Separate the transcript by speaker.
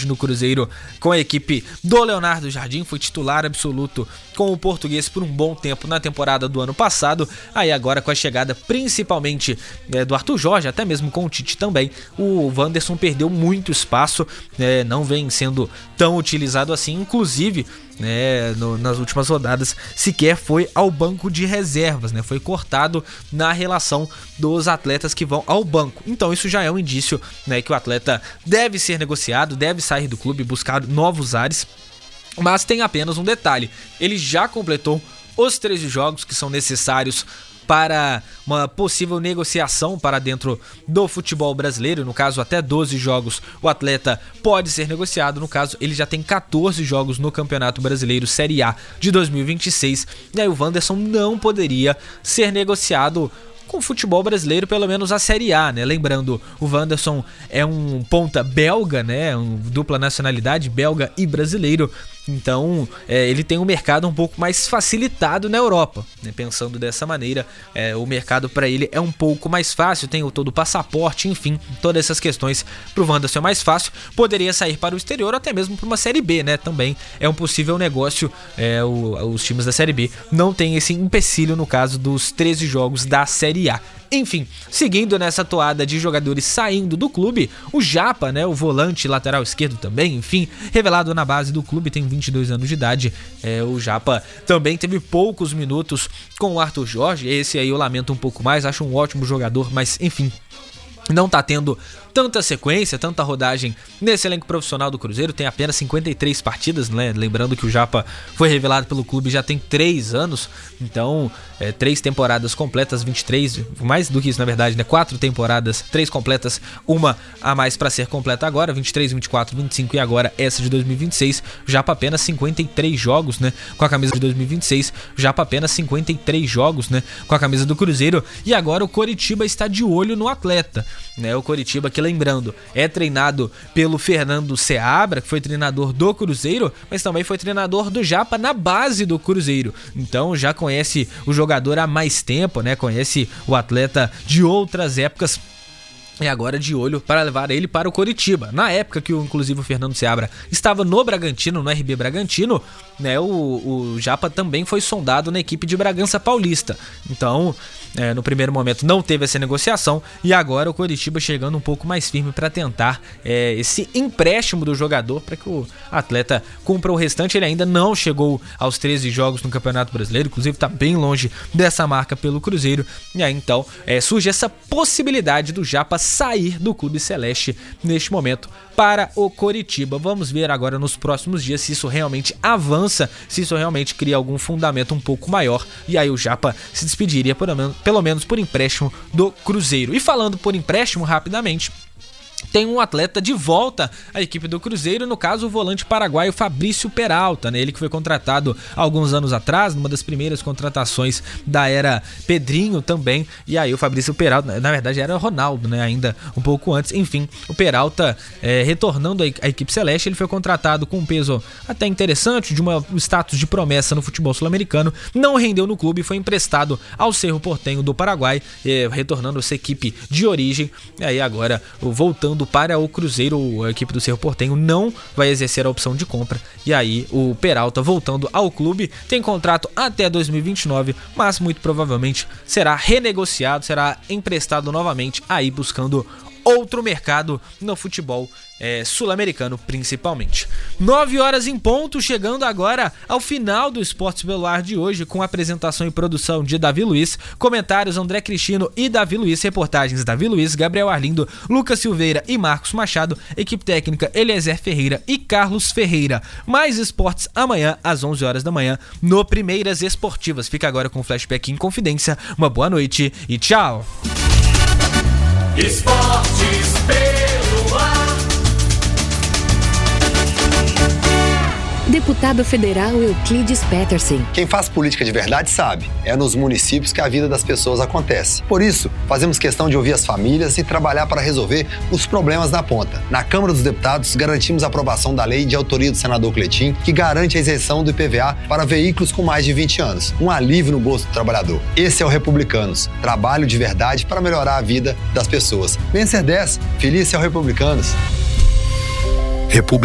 Speaker 1: hoje no Cruzeiro com a equipe do Leonardo Jardim, foi titular absoluto com o português por um bom tempo na temporada do ano passado. Aí agora com a chegada principalmente do Arthur Jorge, até mesmo com o Tite também, o Wanderson perdeu muito espaço, não vem sendo tão utilizado assim, inclusive nas últimas rodadas sequer foi ao banco de reservas, foi cortado na relação dos atletas que vão ao banco. Então isso já é um indício que o atleta deve ser negociado, deve sair do clube, buscar novos ares. Mas tem apenas um detalhe: ele já completou os 13 jogos que são necessários para uma possível negociação para dentro do futebol brasileiro. No caso, até 12 jogos o atleta pode ser negociado. No caso, ele já tem 14 jogos no Campeonato Brasileiro Série A de 2026. E aí o Wanderson não poderia ser negociado com o futebol brasileiro, pelo menos a Série A, Lembrando, o Wanderson é um ponta belga, dupla nacionalidade, belga e brasileiro. Então, ele tem um mercado um pouco mais facilitado na Europa, Pensando dessa maneira, o mercado para ele é um pouco mais fácil, tem todo o passaporte, enfim, todas essas questões para o Wanderson é mais fácil. Poderia sair para o exterior, ou até mesmo para uma Série B, Também é um possível negócio. Os times da Série B não têm esse empecilho no caso dos 13 jogos da Série A. Enfim, seguindo nessa toada de jogadores saindo do clube, o Japa, o volante lateral esquerdo também, enfim, revelado na base do clube, tem 22 anos de idade. O Japa também teve poucos minutos com o Arthur Jorge. Esse aí eu lamento um pouco mais, acho um ótimo jogador, mas enfim, não tá tendo tanta sequência, tanta rodagem nesse elenco profissional do Cruzeiro. Tem apenas 53 partidas, Lembrando que o Japa foi revelado pelo clube já tem 3 anos, então 3 temporadas completas, 23, mais do que isso na verdade, 4 temporadas, 3 completas, uma a mais para ser completa agora, 23, 24, 25 e agora essa de 2026. Japa apenas 53 jogos, com a camisa de 2026, Japa apenas 53 jogos, com a camisa do Cruzeiro. E agora o Coritiba está de olho no atleta, o Coritiba, que lembrando, é treinado pelo Fernando Seabra, que foi treinador do Cruzeiro, mas também foi treinador do Japa na base do Cruzeiro. Então já conhece o jogador há mais tempo, conhece o atleta de outras épocas. E agora de olho para levar ele para o Coritiba. Na época que inclusive o Fernando Seabra estava no Bragantino, no RB Bragantino, o Japa também foi sondado na equipe de Bragança Paulista. Então, no primeiro momento não teve essa negociação, e agora o Coritiba chegando um pouco mais firme para tentar esse empréstimo do jogador para que o atleta cumpra o restante. Ele ainda não chegou aos 13 jogos no Campeonato Brasileiro, inclusive está bem longe dessa marca pelo Cruzeiro. E aí então surge essa possibilidade do Japa sair do Clube Celeste neste momento para o Coritiba. Vamos ver agora nos próximos dias se isso realmente avança, se isso realmente cria algum fundamento um pouco maior, e aí o Japa se despediria pelo menos por empréstimo do Cruzeiro. E falando por empréstimo rapidamente, tem um atleta de volta à equipe do Cruzeiro, no caso o volante paraguaio Fabrício Peralta, Ele que foi contratado há alguns anos atrás, numa das primeiras contratações da era Pedrinho também. E aí o Fabrício Peralta, na verdade era o Ronaldo, ainda um pouco antes. Enfim, o Peralta retornando à equipe celeste, ele foi contratado com um peso até interessante, de um status de promessa no futebol sul-americano, não rendeu no clube, foi emprestado ao Cerro Porteño do Paraguai, retornando essa equipe de origem. E aí agora voltando para o Cruzeiro, a equipe do Cerro Porteño não vai exercer a opção de compra. E aí o Peralta voltando ao clube, tem contrato até 2029, mas muito provavelmente será renegociado, será emprestado novamente, aí buscando outro mercado no futebol sul-americano principalmente. 9 horas em ponto, chegando agora ao final do Esportes pelo Ar de hoje, com apresentação e produção de Davi Luiz, comentários André Cristino e Davi Luiz, reportagens Davi Luiz, Gabriel Arlindo, Lucas Silveira e Marcos Machado, equipe técnica Eliezer Ferreira e Carlos Ferreira. Mais esportes amanhã às 11 horas da manhã no Primeiras Esportivas. Fica agora com o Flashback em Confidência. Uma boa noite e tchau!
Speaker 2: Esportes pelo Ar.
Speaker 3: Deputado federal Euclides Petersen.
Speaker 4: Quem faz política de verdade sabe, é nos municípios que a vida das pessoas acontece. Por isso, fazemos questão de ouvir as famílias e trabalhar para resolver os problemas na ponta. Na Câmara dos Deputados, garantimos a aprovação da lei de autoria do senador Cleitinho, que garante a isenção do IPVA para veículos com mais de 20 anos. Um alívio no bolso do trabalhador. Esse é o Republicanos. Trabalho de verdade para melhorar a vida das pessoas. Vencer 10. Feliz é o Republicanos.